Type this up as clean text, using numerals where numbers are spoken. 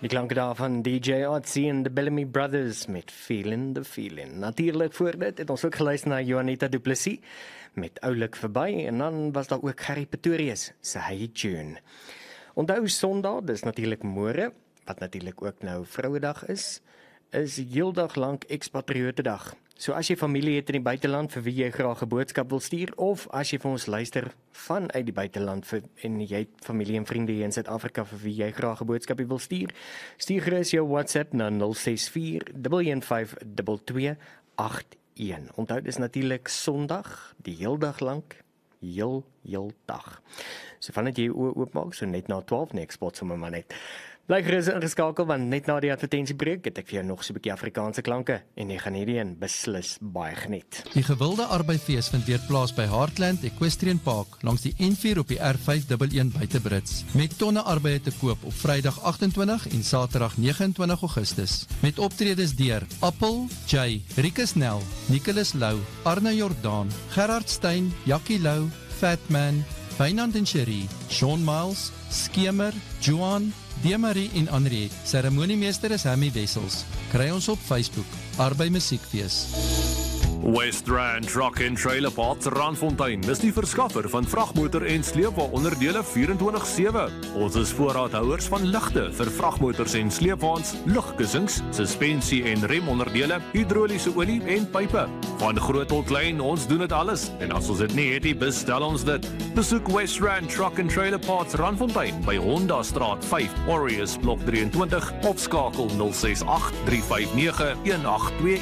Die klanke daar van DJ Otzi en the Bellamy Brothers met Feelin' the Feelin'. Natuurlijk voor dit het ons ook geluister na Juanita Du Plessis met Oulik Verby en dan was daar ook Gary Pretorius se Hey Tune. Onthou Sondag, dis natuurlik môre, wat natuurlik ook nou Vrouedag is heeldag lank Expatriotedag. So as jy familie het in die buiteland vir wie jy graag 'n boodskap wil stuur, of as jy vir ons luister vanuit die buiteland en jy het familie en vriende hier in Suid-Afrika vir wie jy graag 'n boodskap wil stuur gerus jou WhatsApp na 064 115 2281. Onthou dis natuurlik Sondag, die heeldag lank, heel dag. So vandat jy jou oë oopmaak, so net na 12, ek spot sommer maar net. Bly gerus ingeskakel, want net na die advertentiebreek het ek vir jou nog so 'n bietjie Afrikaanse klanke en jy gaan hierdie een beslis baie geniet. Die gewilde arbeidsfees vind weer plaas by Heartland Equestrian Park langs die N4 op die R511 buite Brits. Met tonne arbeide te koop op Vrydag 28 en Saterdag 29 Augustus. Met optredes deur Appel, Jay, Rikus Nel, Nicholas Lou, Arne Jordaan, Gerard Stein, Jackie Lou, Fatman, Wynand en Cherie, Sean Miles, Skemer, Johan, Demarie en Henriette. Ceremoniemeester is Hammy Wessels. Kry ons op Facebook. Arbei Musiekfees. West Rand Truck and Trailer Parts Randfontein is die verskaffer van vragmotor en sleepwa-onderdele 24/7. Ons is voorraadhouers van ligte vir vragmotors en sleepwaens, lugkussings, suspensie en remonderdele, hidroliese olie en pype. Van groot tot klein, ons doen dit alles. En as ons dit nie het, bestel ons dit. Besoek West Rand Truck and Trailer Parts Randfontein by Honda Straat 5, Warriors Blok 23 of skakel 068 359 182